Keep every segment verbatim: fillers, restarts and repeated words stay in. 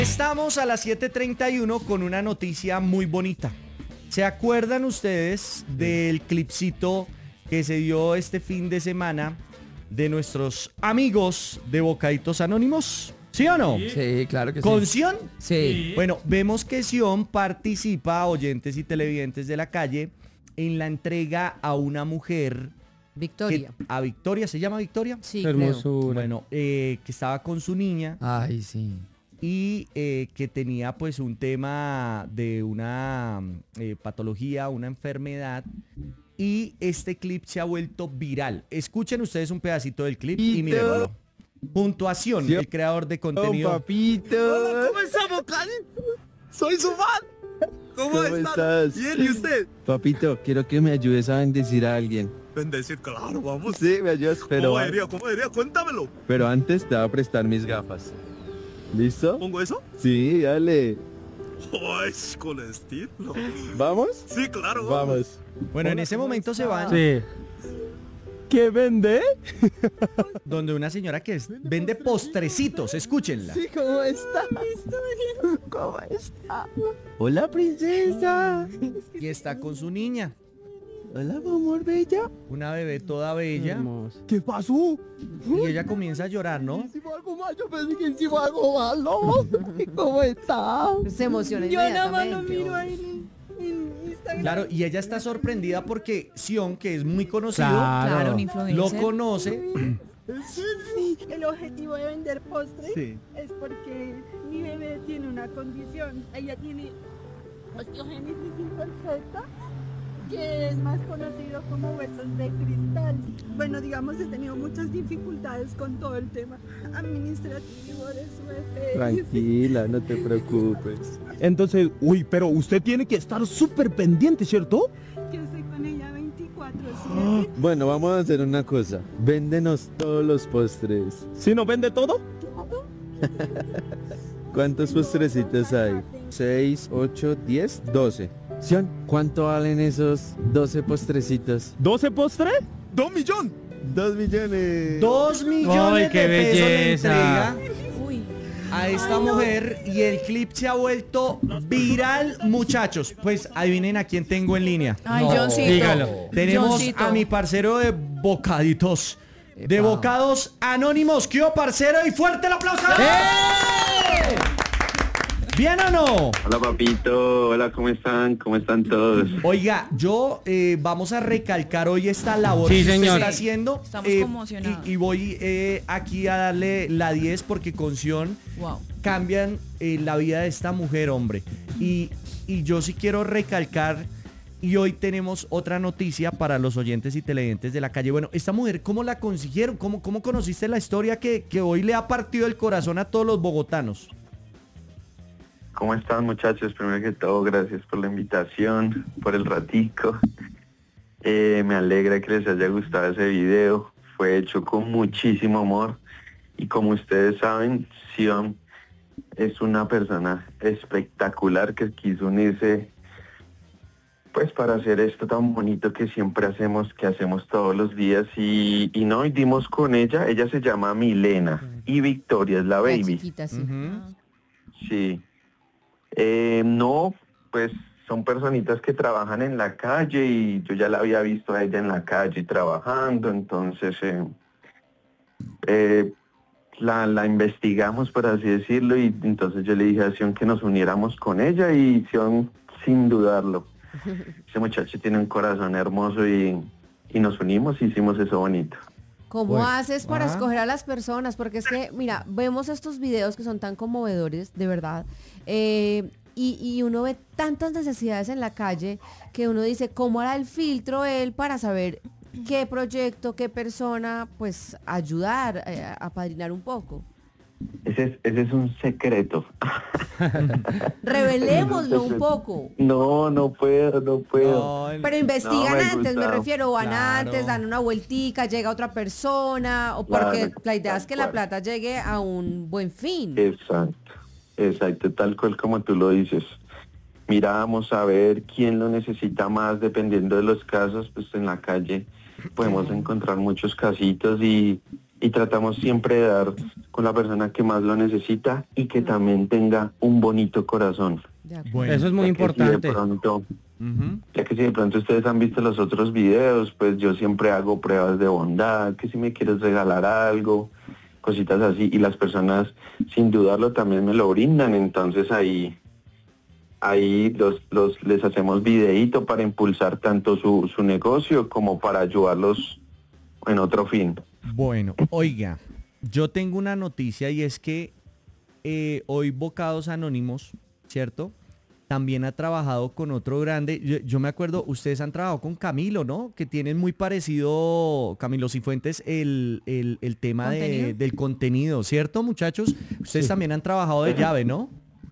Estamos a las siete treinta y uno con una noticia muy bonita. ¿Se acuerdan ustedes del clipcito que se dio este fin de semana de nuestros amigos de Bocaditos Anónimos? ¿Sí o no? Sí, claro que sí. ¿Con Sion? Sí. Bueno, vemos que Sion participa, oyentes y televidentes de la calle, en la entrega a una mujer. Victoria. Que, a Victoria, ¿se llama Victoria? Sí, Hermosura. creo. Bueno, eh, que estaba con su niña. Ay, sí. Y eh, que tenía pues un tema de una eh, patología, una enfermedad. Y este clip se ha vuelto viral. Escuchen ustedes un pedacito del clip y mírenlo. Puntuación, Sí. el creador de contenido. Oh, papito. Hola, ¿cómo estamos, Cali? Soy su fan. ¿Cómo, ¿Cómo están? estás? Bien, ¿y usted? Papito, quiero que me ayudes a bendecir a alguien. Bendecir, claro, vamos. Sí, me ayudas, pero, ¿Cómo diría? ¿Cómo diría? Cuéntamelo. pero antes te voy a prestar mis gafas. ¿Listo? ¿Pongo eso? Sí, dale. Ay, con estilo. ¿Vamos? Sí, claro, vamos. Vamos. Bueno, en ese momento se van Sí. ¿Qué vende? donde una señora que es- vende postrecitos. Escúchenla. Sí, ¿cómo está? ¿Cómo está? Hola, princesa. Y está con su niña. Hola, mi amor bella. Una bebé toda bella. ¿Qué pasó? Y ella comienza a llorar, ¿no? Hicimos algo mal, yo pensé que hicimos algo malo. ¿Cómo está? Se emociona Yo nada más lo inmediatamente. miro ahí en, en Instagram. Claro, y ella está sorprendida porque Sion, que es muy conocido, Claro, un influencer. lo conoce. Sí, el objetivo de vender postres Sí. es porque mi bebé tiene una condición. Ella tiene osteogénesis imperfecta, que es más conocido como huesos de cristal. Bueno, digamos, he tenido muchas dificultades con todo el tema administrativo de su bebé. Tranquila, no te preocupes. Entonces, uy, pero usted tiene que estar súper pendiente, ¿cierto? Yo estoy con ella veinticuatro Ah. siete. Bueno, vamos a hacer una cosa. Véndenos todos los postres. ¿Sí nos vende todo? ¿Cuántos postrecitos hay? seis, ocho, diez, doce. Sion, ¿cuánto valen esos doce postrecitos? ¿doce postres? ¡Dos millones! Dos millones. Dos millones ¡Ay, qué de pesos le belleza! entrega Uy, a esta mujer y el clip se ha vuelto viral, muchachos. Pues adivinen a quién tengo en línea. ay, No, Johncito. dígalo. Tenemos Johncito. a mi parcero de Bocaditos, de Epa. Bocados Anónimos. ¿Qué hubo, parcero? Y fuerte el aplauso. ¡Eh! ¿Bien o no? Hola papito, hola, ¿cómo están? ¿Cómo están todos? Oiga, yo eh, vamos a recalcar hoy esta labor Sí, que usted señor. está haciendo. Estamos eh, conmocionados. Y, y voy eh, aquí a darle la diez porque con Sion Wow. cambian eh, la vida de esta mujer, hombre. Y, y yo sí quiero recalcar, y hoy tenemos otra noticia para los oyentes y televidentes de la calle. Bueno, esta mujer, ¿cómo la consiguieron? ¿Cómo, cómo conociste la historia que, que hoy le ha partido el corazón a todos los bogotanos? ¿Cómo están muchachos? Primero que todo, gracias por la invitación, por el ratico. Eh, me alegra que les haya gustado ese video. Fue hecho con muchísimo amor. Y como ustedes saben, Sion es una persona espectacular que quiso unirse pues para hacer esto tan bonito que siempre hacemos, que hacemos todos los días. Y, y no, y dimos con ella. Ella se llama Milena y Victoria es la La baby. chiquita, sí. Ujú. Sí. Eh, no, pues son personitas que trabajan en la calle y yo ya la había visto a ella en la calle trabajando, entonces eh, eh, la, la investigamos, por así decirlo, y entonces yo le dije a Sion que nos uniéramos con ella y Sion, sin dudarlo, ese muchacho tiene un corazón hermoso y, y nos unimos y hicimos eso bonito. ¿Cómo Bueno, haces para ah. escoger a las personas? Porque es que, mira, vemos estos videos que son tan conmovedores, de verdad, eh, y, y uno ve tantas necesidades en la calle que uno dice, ¿cómo hará el filtro él para saber qué proyecto, qué persona, pues, ayudar, eh, a apadrinar un poco? Ese es, ese es un secreto. Revelémoslo un poco. No, no puedo, no puedo. No, Pero investigan No, me antes, me gusta. refiero, van Claro. antes, dan una vueltica, llega otra persona, o porque Claro, la idea es tal que la cual. plata llegue a un buen fin. Exacto, exacto, tal cual como tú lo dices. Miramos a ver quién lo necesita más, dependiendo de los casos, pues en la calle podemos encontrar muchos casitos y, y tratamos siempre de dar con la persona que más lo necesita y que también tenga un bonito corazón. Bueno, Eso es muy Ya que si importante. de pronto, ujú. ya que si de pronto ustedes han visto los otros videos, pues yo siempre hago pruebas de bondad, que si me quieres regalar algo, cositas así, y las personas sin dudarlo también me lo brindan, entonces ahí ahí los, los les hacemos videíto para impulsar tanto su, su negocio como para ayudarlos en otro fin. Bueno, oiga, yo tengo una noticia y es que eh, hoy Bocados Anónimos, ¿cierto? También ha trabajado con otro grande. Yo, yo me acuerdo, ustedes han trabajado con Camilo, ¿no? Que tienen muy parecido, Camilo Cifuentes, el, el, el tema de, ¿Contenido? del contenido, ¿cierto, muchachos? Ustedes Sí. también han trabajado de llave, ¿no?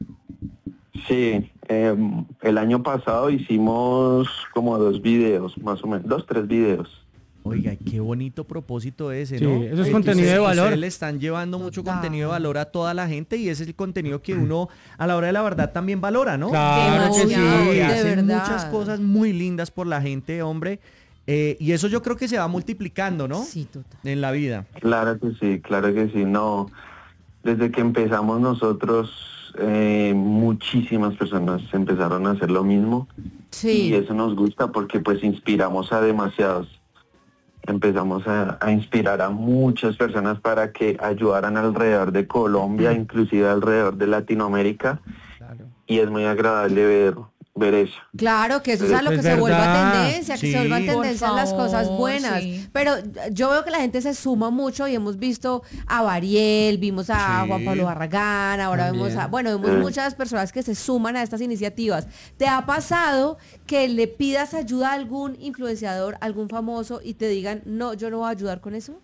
Sí, eh, el año pasado hicimos como dos videos, más o menos, dos, tres videos. Oiga, qué bonito propósito ese, Sí, ¿no? eso es Eh, contenido ustedes- de valor. Ustedes le están llevando mucho Total. contenido de valor a toda la gente y ese es el contenido que uno a la hora de la verdad también valora, ¿no? Claro que sí. Demasiado, Que de hacen verdad. muchas cosas muy lindas por la gente, hombre. Eh, y eso yo creo que se va multiplicando, ¿no? Sí, total. En la vida. Claro que sí, claro que sí. No, desde que empezamos nosotros, eh, muchísimas personas empezaron a hacer lo mismo Sí. y eso nos gusta porque pues inspiramos a demasiados. Empezamos a, a inspirar a muchas personas para que ayudaran alrededor de Colombia, inclusive alrededor de Latinoamérica, Claro. y es muy agradable ver, ver eso. Claro, que eso es a lo Es que se vuelva verdad. tendencia, que Sí. se vuelvan Por tendencia en las cosas favor, buenas. sí. Pero yo veo que la gente se suma mucho y hemos visto a Bariel, vimos a Sí. Juan Pablo Barragán, ahora También. vemos a, bueno, vemos Sí. muchas personas que se suman a estas iniciativas. ¿Te ha pasado que le pidas ayuda a algún influenciador, algún famoso y te digan, no, yo no voy a ayudar con eso?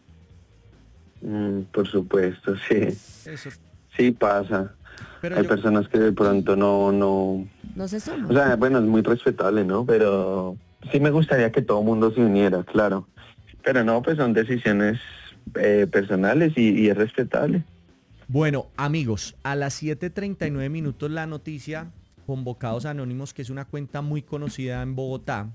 Mm, por supuesto, sí, Eso. sí pasa. Pero Hay yo- personas que de pronto no, no, No se suman. o sea, bueno, es muy respetable, ¿no? Pero sí me gustaría que todo el mundo se uniera, claro. Pero no, pues son decisiones eh, personales y, y es respetable. Bueno, amigos, a las siete treinta y nueve minutos la noticia, Convocados Anónimos, que es una cuenta muy conocida en Bogotá,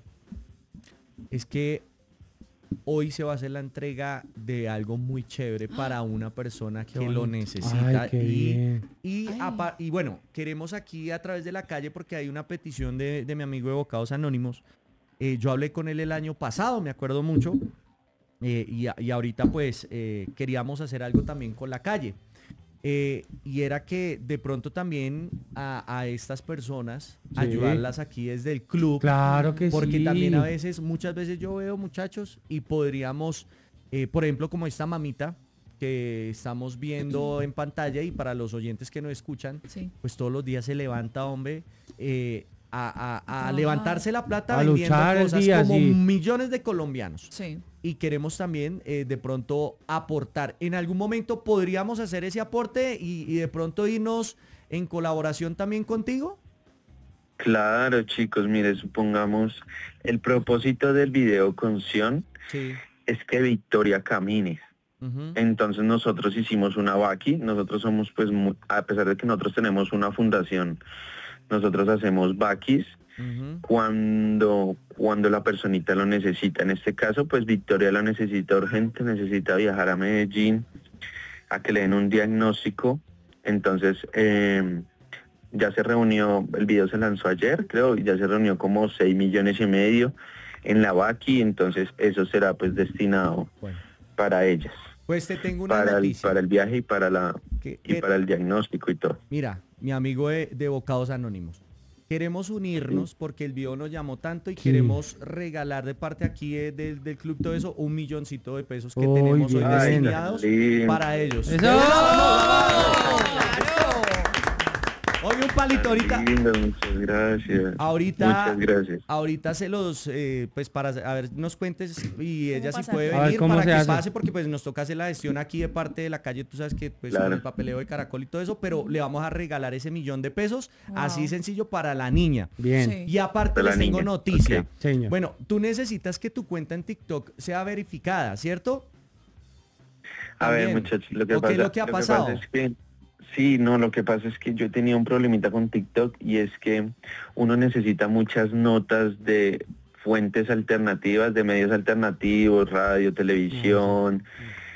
es que hoy se va a hacer la entrega de algo muy chévere para una persona que lo bonito. necesita. Ay, qué y, bien. y, Ay. apa- y bueno, queremos aquí a través de la calle, porque hay una petición de, de mi amigo de Bocados Anónimos. Eh, yo hablé con él el año pasado, me acuerdo mucho. eh, y, a- y ahorita pues eh, queríamos hacer algo también con la calle. Eh, y era que de pronto también a, a estas personas Sí. ayudarlas aquí desde el club. Claro que Porque sí. también a veces, muchas veces yo veo muchachos y podríamos, eh, por ejemplo, como esta mamita que estamos viendo en pantalla y para los oyentes que no escuchan, Sí. pues todos los días se levanta, hombre, eh, a, a- a Trabajar. levantarse la plata A vendiendo luchar el cosas día, como sí. millones de colombianos. Sí. Y queremos también eh, de pronto aportar. En algún momento podríamos hacer ese aporte y, y de pronto irnos en colaboración también contigo. Claro, chicos, mire, supongamos, el propósito del video con Sion Sí. es que Victoria camine. Ujú. Entonces nosotros hicimos una vaqui, nosotros somos pues, mu- a pesar de que nosotros tenemos una fundación, nosotros hacemos vaquis Ujú. cuando, cuando la personita lo necesita. En este caso, pues Victoria lo necesita urgente, necesita viajar a Medellín a que le den un diagnóstico. Entonces, eh, ya se reunió, el video se lanzó ayer, creo, y ya se reunió como seis millones y medio en la vaqui, entonces eso será pues destinado Bueno, para ellas, pues te tengo una para el, noticia. para el viaje y para la que- y que- para el diagnóstico y todo. Mira, mi amigo de, de Bocados Anónimos. Queremos unirnos porque el video nos llamó tanto y Sí. queremos regalar de parte aquí eh, del, del club todo eso un milloncito de pesos que Uy, tenemos hoy bien. destinados Ay, lindo. para ellos. ¡Eso! Hoy un palito ahorita. Lindo, muchas gracias. Ahorita, Muchas gracias. ahorita se los, eh, pues para, a ver, nos cuentes y ella si pasa? puede A ver, venir ¿cómo para se que hace? pase, porque pues nos toca hacer la gestión aquí de parte de la calle, tú sabes que pues Claro. con el papeleo de Caracol y todo eso, pero le vamos a regalar ese millón de pesos, Wow. así sencillo para la niña. Bien. Sí. Y aparte De la les tengo niña, noticia. ok. Señor. Bueno, tú necesitas que tu cuenta en TikTok sea verificada, ¿cierto? A ver, También. muchachos, lo que ¿O qué pasa, es lo que ha pasa pasado? es que sí, no, lo que pasa es que yo tenía un problemita con TikTok y es que uno necesita muchas notas de fuentes alternativas, de medios alternativos, radio, televisión,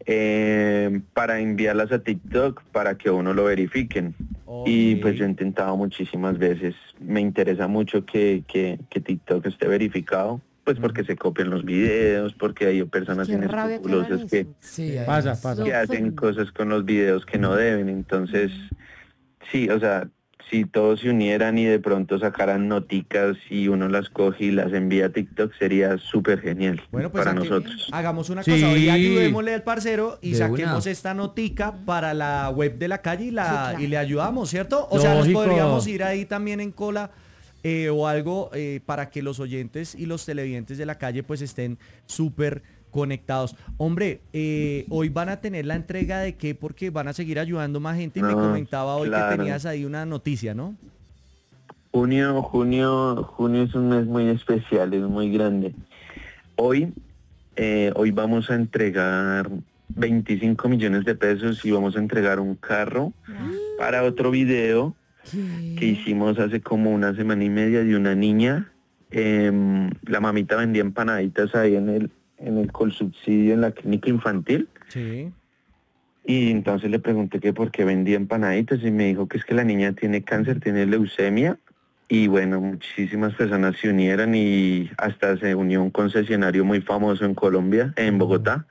eh, para enviarlas a TikTok para que uno lo verifiquen. Y pues yo he intentado muchísimas veces. Me interesa mucho que, que, que TikTok esté verificado, pues porque se copian los videos, porque hay personas Qué rabia que hagan inescrupulosas que, Sí, ahí Pasa, es. pasa. que hacen cosas con los videos que no deben. Entonces, sí, o sea, si todos se unieran y de pronto sacaran noticas y uno las coge y las envía a TikTok, sería súper genial Bueno, pues para aquí nosotros. hagamos una Sí. cosa, hoy ayudémosle al parcero y De saquemos una. esta notica para la web de la calle y, la, Sí, claro. y le ayudamos, ¿cierto? O sea, nos Lógico. podríamos ir ahí también en cola eh, o algo eh, para que los oyentes y los televidentes de la calle pues estén súper conectados. Hombre, eh, hoy van a tener la entrega de qué, porque van a seguir ayudando más gente y me No, comentaba hoy que claro. tenías ahí una noticia, ¿no? Junio, junio, junio es un mes muy especial, es muy grande. Hoy, eh, hoy vamos a entregar veinticinco millones de pesos y vamos a entregar un carro para otro video que hicimos hace como una semana y media de una niña. Em, la mamita vendía empanaditas ahí en el, en el Colsubsidio, en la clínica infantil. Sí. Y entonces le pregunté que por qué vendía empanaditas y me dijo que es que la niña tiene cáncer, tiene leucemia. Y bueno, muchísimas personas se unieron y hasta se unió un concesionario muy famoso en Colombia, en Bogotá.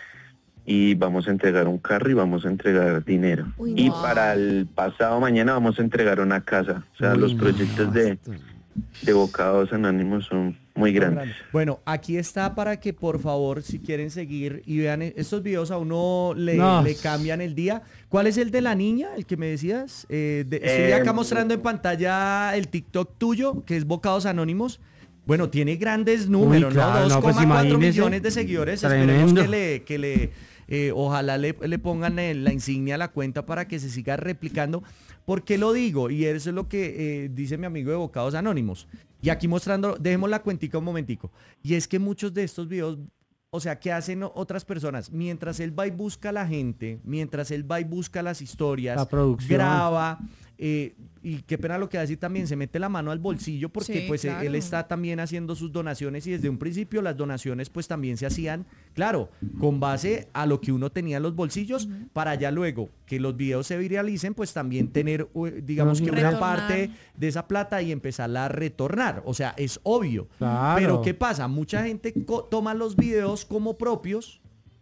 Y vamos a entregar un carro y vamos a entregar dinero. Uy, y no. para el pasado mañana vamos a entregar una casa. O sea, Uy, los no, proyectos de, esto- de Bocados Anónimos son muy grandes. Bueno, aquí está para que por favor, si quieren seguir y vean e- estos videos, a uno le, No. le cambian el día. ¿Cuál es el de la niña, el que me decías? Eh, de- estoy Eh, acá mostrando en pantalla el TikTok tuyo, que es Bocados Anónimos. Bueno, tiene grandes números, claro, ¿no? no, pues dos coma cuatro imagínese. millones de seguidores. Tremendo. Esperemos que le, que le eh, ojalá le, le pongan eh, la insignia a la cuenta para que se siga replicando. ¿Por qué lo digo? Y eso es lo que eh, dice mi amigo de Bocados Anónimos. Y aquí mostrando, dejemos la cuentica un momentico. Y es que muchos de estos videos, o sea, ¿qué hacen otras personas? Mientras él va y busca a la gente, mientras él va y busca las historias, La producción. graba, eh, y qué pena lo que va a decir también, se mete la mano al bolsillo porque Sí, pues eh, claro. él está también haciendo sus donaciones y desde un principio las donaciones pues también se hacían, claro, con base a lo que uno tenía en los bolsillos, para ya luego que los videos se viralicen, pues también tener, eh, digamos que una Retornar. parte de esa plata y empezarla a retornar. O sea, es obvio. Claro. Pero ¿qué pasa? Mucha gente co- toma los videos como propios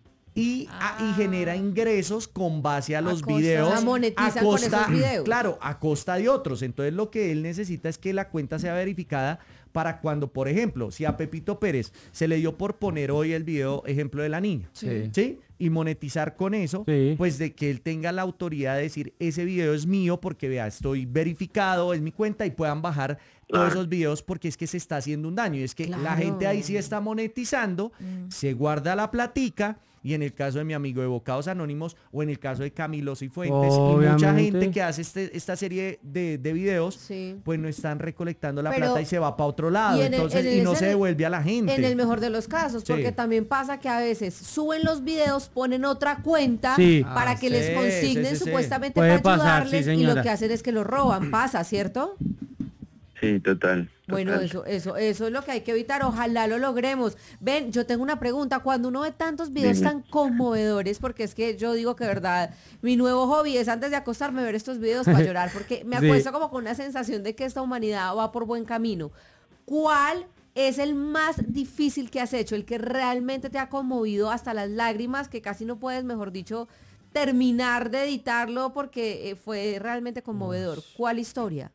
y, a- y genera ingresos con base a los costa- videos. o sea, monetizan con esos videos. Claro, a costa de otros. Entonces lo que él necesita es que la cuenta sea verificada para cuando, por ejemplo, si a Pepito Pérez se le dio por poner hoy el video ejemplo de la niña, Sí. ¿sí? Y monetizar con eso, Sí. pues de que él tenga la autoridad de decir, ese video es mío porque vea, estoy verificado, es mi cuenta y puedan bajar todos esos videos porque es que se está haciendo un daño. Y es que la Claro. gente ahí sí está monetizando, se guarda la platica y en el caso de mi amigo de Bocados Anónimos o en el caso de Camilo Cifuentes y mucha Obviamente. gente que hace este, esta serie de, de videos, Sí. pues no están recolectando la Pero- plata y se va para otro lado. y en el- Entonces, en el- y no ese- se devuelve a la gente. En el mejor de los casos, Sí. porque también pasa que a veces suben los videos, ponen otra cuenta Sí. para Ah, que sí, les sí, consignen sí, sí. supuestamente Puede para pasar, ayudarles sí, y lo señora. que hacen es que lo roban. Pasa, ¿cierto? Sí, total. Bueno, total. eso, eso, eso es lo que hay que evitar. Ojalá lo logremos. Ven, yo tengo una pregunta. Cuando uno ve tantos videos Dime. tan conmovedores, porque es que yo digo que de verdad, mi nuevo hobby es antes de acostarme ver estos videos para llorar, porque me Sí. acuesto como con una sensación de que esta humanidad va por buen camino. ¿Cuál es el más difícil que has hecho? El que realmente te ha conmovido hasta las lágrimas, que casi no puedes, mejor dicho, terminar de editarlo porque eh, fue realmente conmovedor. ¿Cuál historia?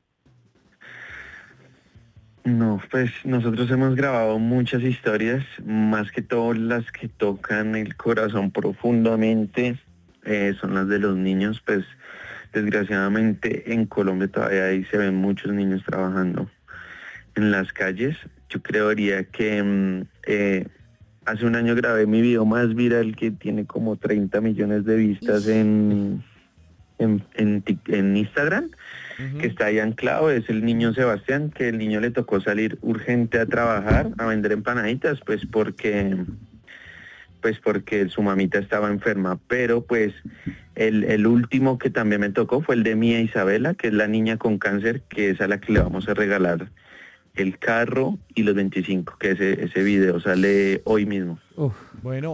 No, pues nosotros hemos grabado muchas historias, más que todo las que tocan el corazón profundamente, eh, son las de los niños, pues desgraciadamente en Colombia todavía ahí se ven muchos niños trabajando en las calles. Yo creería que mm, eh, hace un año grabé mi video más viral que tiene como treinta millones de vistas en, en, en, Tik- en Instagram. Que está ahí anclado, es el niño Sebastián, que el niño le tocó salir urgente a trabajar, a vender empanaditas, pues porque pues porque su mamita estaba enferma, pero pues el, el último que también me tocó fue el de Mía Isabela, que es la niña con cáncer, que es a la que le vamos a regalar el carro y los veinticinco, que ese, ese video sale hoy mismo. Uf. Bueno,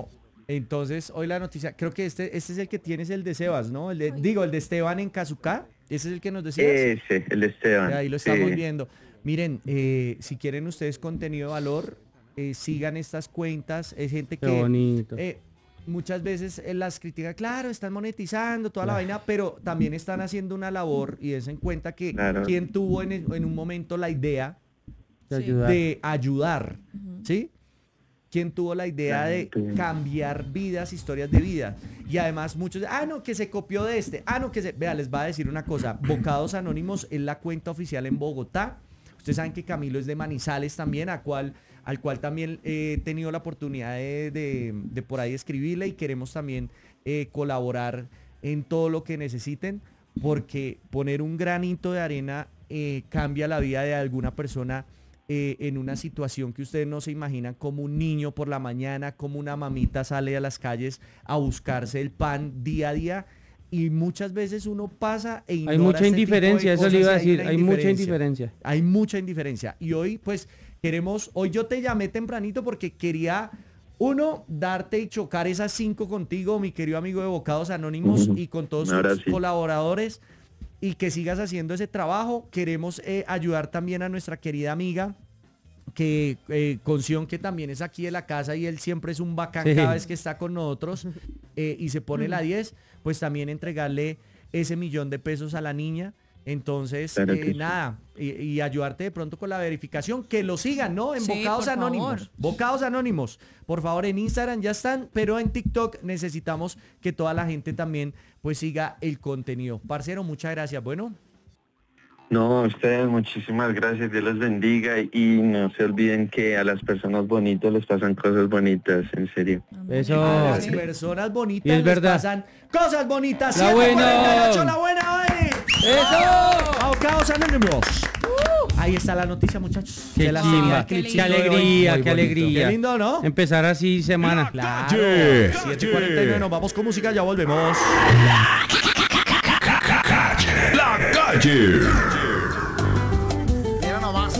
Entonces, hoy la noticia, creo que este, este es el que tienes, el de Sebas, ¿no? El de, digo, el de Esteban en Cazucá. Ese es el que nos decías. Ese, el de Esteban. Ahí lo estamos sí. viendo. Miren, eh, si quieren ustedes contenido de valor, eh, sigan estas cuentas. Es gente Qué que bonito. eh, muchas veces eh, las critica, claro, están monetizando toda la vaina, pero también están haciendo una labor y es en cuenta que Claro. quien tuvo en, el- en un momento la idea De Sí. ayudar. de ayudar, ¿sí? ¿Quién tuvo la idea de Claro. cambiar vidas, historias de vida? Y además muchos, ah, no, que se copió de este, ah, no, que se... Vea, les va a decir una cosa, Bocados Anónimos es la cuenta oficial en Bogotá. Ustedes saben que Camilo es de Manizales también, a cual, al cual también he tenido la oportunidad de, de- de por ahí escribirle y queremos también eh, colaborar en todo lo que necesiten, porque poner un granito de arena eh, cambia la vida de alguna persona eh, en una situación que ustedes no se imaginan, como un niño por la mañana, como una mamita sale a las calles a buscarse el pan día a día. Y muchas veces uno pasa e ignora Hay mucha este tipo de indiferencia, eso le iba a cosas y decir, una hay mucha indiferencia. Hay mucha indiferencia. Y hoy, pues, queremos, hoy yo te llamé tempranito porque quería, uno, darte y chocar esas cinco contigo, mi querido amigo de Bocados Anónimos, Ujú. y con todos Ahora tus sí. colaboradores, y que sigas haciendo ese trabajo. Queremos eh, ayudar también a nuestra querida amiga, que eh, con Sion, que también es aquí de la casa y él siempre es un bacán Sí. cada vez que está con nosotros eh, y se pone la diez, pues también entregarle ese millón de pesos a la niña. Entonces, Claro eh, que sí. nada, y, y ayudarte de pronto con la verificación, que lo sigan, ¿no? En Sí, Bocados por Anónimos. favor. Bocados Anónimos. Por favor, en Instagram ya están, pero en TikTok necesitamos que toda la gente también pues siga el contenido. Parcero, muchas gracias. Bueno. No, a ustedes muchísimas gracias, Dios los bendiga y no se olviden que a las personas bonitas les pasan cosas bonitas, en serio. Eso. A las Sí. personas bonitas Y es les verdad. pasan cosas bonitas. La siete buena. cuarenta y ocho, la buena hoy. ¡Eso! Bocados Anónimos. Ahí está la noticia, muchachos. Qué de la chimba, señora qué qué, Clipcito de hoy. alegría, Muy qué bonito. alegría. Qué lindo, ¿no? Empezar así semana. Claro. Calle, siete cuarenta y nueve, nos vamos con música, ya volvemos. La calle.